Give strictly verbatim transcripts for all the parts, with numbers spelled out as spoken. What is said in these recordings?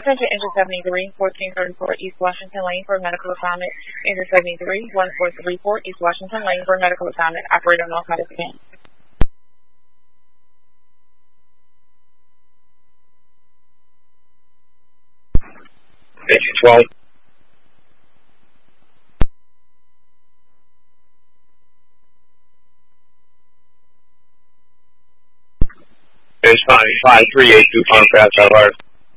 Attention, Engine seventy-three, fourteen thirty-four East Washington Lane for medical assignment. Engine seventy-three, one four three four East Washington Lane for medical assignment. Operator North Medicine. Engine twelve. It's five five three eight two pound fast hour.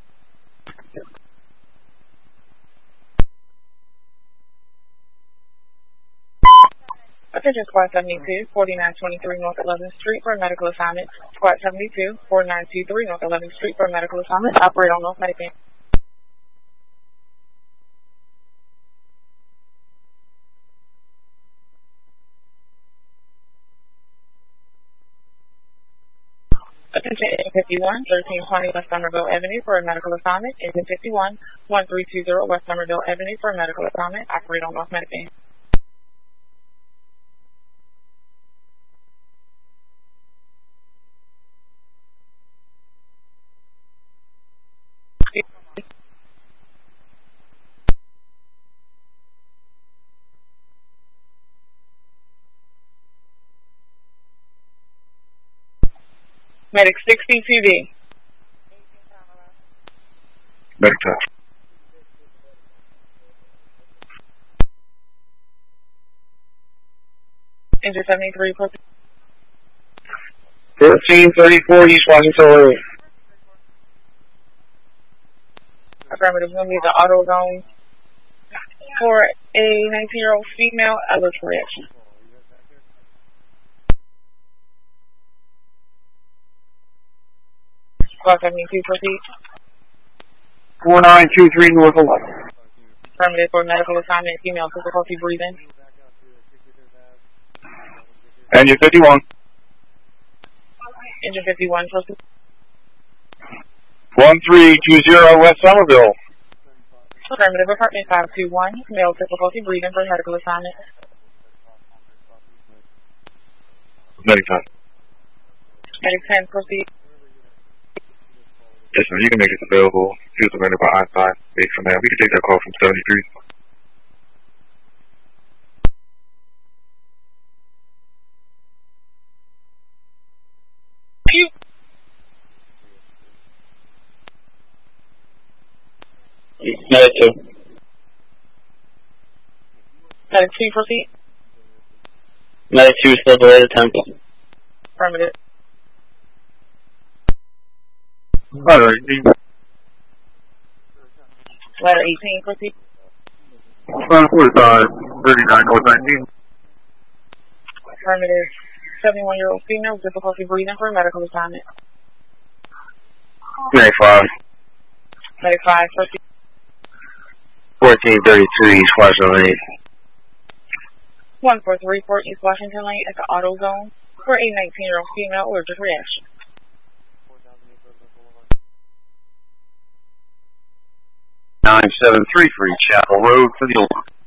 Attention Squad seventy-two, forty-nine twenty-three North eleventh Street for a medical assignment. Squad seventy-two, forty-nine twenty-three North eleventh Street for a medical assignment. Operator on North Medicine. Attention, Engine fifty-one, thirteen twenty West Somerville Avenue for a medical assignment. Engine fifty-one, one three two zero West Somerville Avenue for a medical assignment. Operator on North Medicine. Medic sixty T V. Medic touch. Engine seventy-three, thirteen thirty-four East Washington Road. affirmative. We'll need the auto zone for a nineteen-year-old female. Alert for reaction. Squad seventy-two, proceed. four nine two three North eleven. Affirmative for medical assignment, female difficulty breathing. Engine fifty-one. Engine fifty-one, proceed. one three two zero West Somerville. Affirmative, apartment five two one, male difficulty breathing for medical assignment. Medic time. Medic ten, proceed. Yes, sir. You can make it available. If you're surrounded by I-five, based on that, we can take that call from seventy-three. Pew. Medic two. Medic two, proceed. Medic two, still delayed attempt. Affirmative. Ladder eighteen. Ladder eighteen, proceed. forty-five, thirty-nine, North nineteen. Affirmative. seventy-one-year-old female with difficulty breathing for a medical assignment. ninety-five. Medic five, proceed. fourteen thirty-two East Washington Lane. one four three four East Washington Lane at the auto zone for a nineteen-year-old female allergic reaction. nine seven three for Chapel Road for the alarm.